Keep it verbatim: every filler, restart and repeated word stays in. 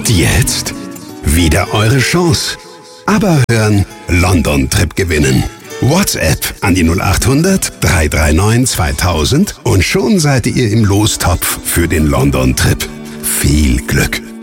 Und jetzt wieder eure Chance. Aber hören, London-Trip gewinnen. WhatsApp an die null acht hundert, drei drei neun, zweitausend und schon seid ihr im Lostopf für den London-Trip. Viel Glück!